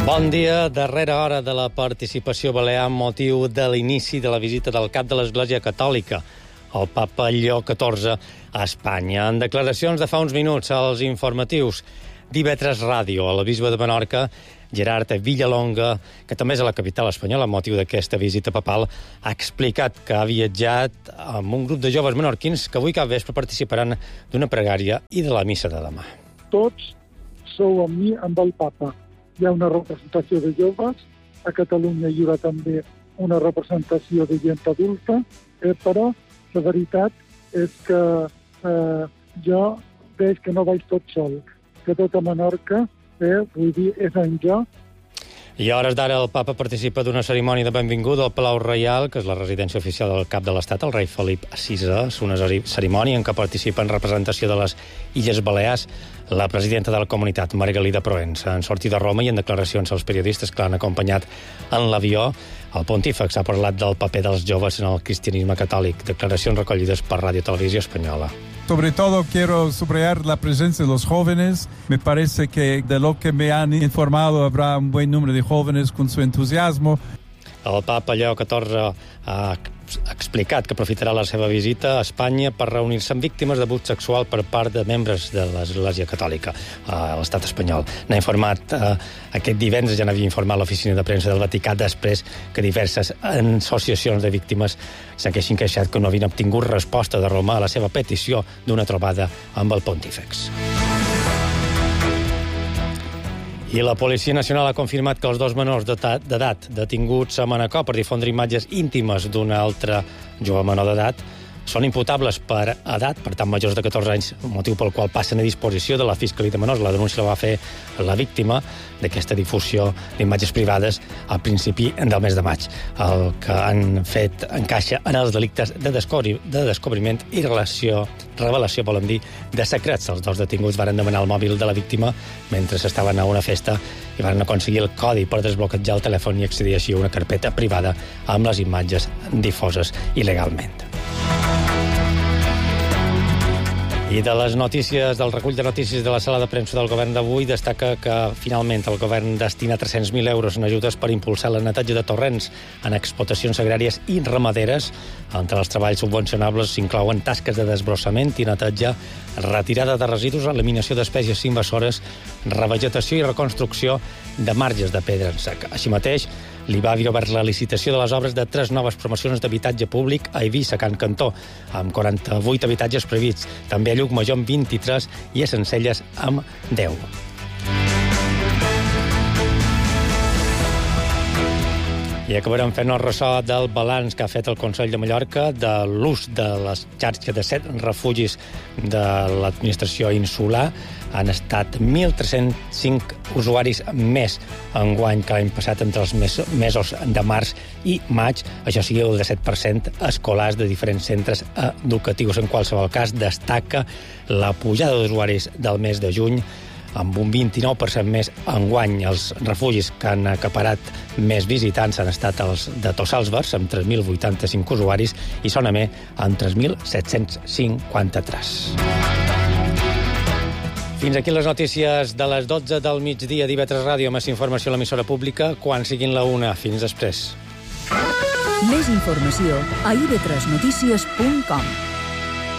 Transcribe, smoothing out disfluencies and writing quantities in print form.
Bon dia. Darrera hora de la participació balear amb motiu de l'inici de la visita del cap de l'Església Catòlica, el papa Lleó XIV, a Espanya. En declaracions de fa uns minuts als informatius d'IV3 Ràdio, el bisbe de Menorca, Gerard Villalonga, que també és a la capital espanyola amb motiu d'aquesta visita papal, ha explicat que ha viatjat amb un grup de joves menorquins que avui cap vespre participaran d'una pregària i de la missa de demà. Tots sou amb mi, amb el papa. Hi ha una representació de joves, a Catalunya hi haurà també una representació de gent adulta, però la veritat és que jo veig que no vaig tot sol, que tota Menorca, vull dir, és en jo. I a hores d'ara el papa participa d'una cerimònia de benvinguda al Palau Reial, que és la residència oficial del cap de l'Estat, el rei Felip VI. És una cerimònia en què participa en representació de les Illes Balears la presidenta de la comunitat, Margalida Proença. En sortir de Roma i en declaracions als periodistes que l'han acompanyat en l'avió, el pontífex ha parlat del paper dels joves en el cristianisme catòlic. Declaracions recollides per Ràdio Televisió Espanyola. Sobre todo quiero subrayar la presencia de los jóvenes. Me parece que de lo que me han informado habrá un buen número de jóvenes con su entusiasmo. El papa Lleó XIV ha explicat que aprofitarà la seva visita a Espanya per reunir-se amb víctimes d'abús sexual per part de membres de l'Església Catòlica a l'estat espanyol. N'ha informat aquest divendres, ja n'havia informat l'oficina de premsa del Vaticà, després que diverses associacions de víctimes s'haguessin queixat que no havien obtingut resposta de Roma a la seva petició d'una trobada amb el pontífex. I la Policia Nacional ha confirmat que els dos menors d'edat detinguts a Manacor per difondre imatges íntimes d'un altre jove menor d'edat són imputables per edat, per tant majors de 14 anys, motiu pel qual passen a disposició de la Fiscalia de Menors. La denúncia la va fer la víctima d'aquesta difusió d'imatges privades al principi del mes de maig. El que han fet encaixa en els delictes de descobriment i revelació, volem dir, de secrets. Els dos detinguts varen demanar el mòbil de la víctima mentre estaven a una festa i varen aconseguir el codi per desbloquejar el telèfon i accedir així a una carpeta privada amb les imatges difoses il·legalment. I de les notícies, del recull de notícies de la sala de premsa del govern d'avui, destaca que finalment el govern destina 300.000 euros en ajudes per impulsar la netatge de torrents en explotacions agràries i ramaderes. Entre els treballs subvencionables s'inclouen tasques de desbrossament i netatge, retirada de residus, eliminació d'espècies invasores, revegetació i reconstrucció de marges de pedra en sec. Així mateix, l'IBA havia obert la licitació de les obres de 3 noves promocions d'habitatge públic a Eivissa, Can Cantó, amb 48 habitatges prevists. També a Llucmajor amb 23 i a Sencelles amb 10. I acabarem fent el ressò del balanç que ha fet el Consell de Mallorca de l'ús de les xarxes de 7 refugis de l'administració insular. Han estat 1.305 usuaris més enguany que l'any passat entre els mesos de març i maig. Això sigui el 17% escolars de diferents centres educatius. En qualsevol cas, destaca la pujada d'usuaris del mes de juny, amb un 29% més enguany. Els refugis que han acaparat més visitants han estat els de Tossals Verds, amb 3.085 usuaris, i Sonamer, amb 3.753. Fins aquí les notícies de les 12 del migdia d'IV3 Ràdio. Més informació a l'emissora pública quan siguin la 1. Fins després. Més informació a ib3notícies.com.